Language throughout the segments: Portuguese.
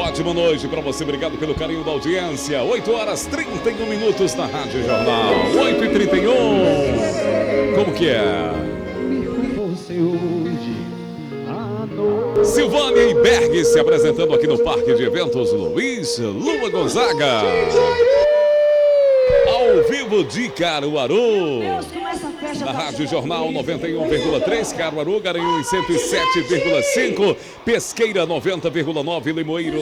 ótima noite para você. Obrigado pelo carinho da audiência. 8h31 na Rádio Jornal. 8h31. Como que é? Silvânia e Berg se apresentando aqui no Parque de Eventos Luiz Lua Gonzaga. Ao vivo de Caruaru. Na Rádio Jornal 91,3, Caruaru, Garanhuns 107,5, Pesqueira 90,9, Limoeiro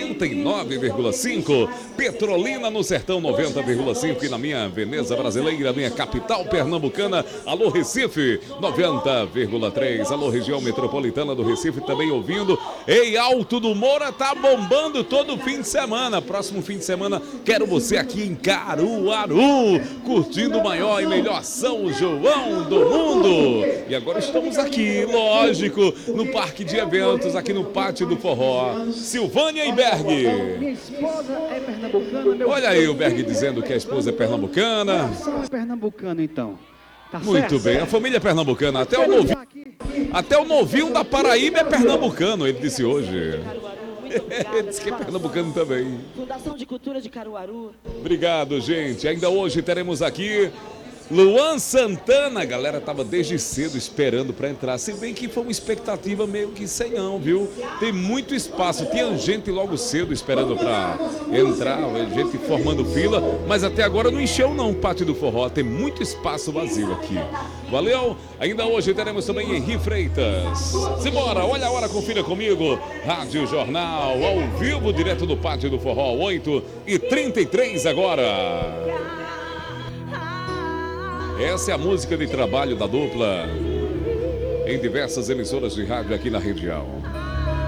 99,5, Petrolina no Sertão 90,5 e na minha Veneza Brasileira, minha capital pernambucana, alô Recife 90,3, alô região metropolitana do Recife também ouvindo. Ei, Alto do Moura tá bombando todo fim de semana. Próximo fim de semana quero você aqui em Caruaru, curtindo o maior e melhor São João do mundo. E agora estamos aqui, lógico, no Parque de Eventos, aqui no Pátio do Forró. Silvânia e Berg. Minha esposa é pernambucana. Olha aí o Berg dizendo que a esposa é pernambucana. É pernambucano, então. Tá muito certo? bem, a família é pernambucana. Até o novinho da Paraíba é pernambucano, ele disse hoje. Ele disse que é pernambucano também. Fundação de Cultura de Caruaru. Obrigado, gente. Ainda hoje teremos aqui Luan Santana. A galera tava desde cedo esperando para entrar, se bem que foi uma expectativa meio que sem não, viu? Tem muito espaço, tinha gente logo cedo esperando para entrar, gente formando fila, mas até agora não encheu não o Pátio do Forró, tem muito espaço vazio aqui. Valeu? Ainda hoje teremos também Henri Freitas. Simbora, olha a hora, confira comigo. Rádio Jornal, ao vivo, direto do Pátio do Forró, 8h33 agora. Essa é a música de trabalho da dupla em diversas emissoras de rádio aqui na região.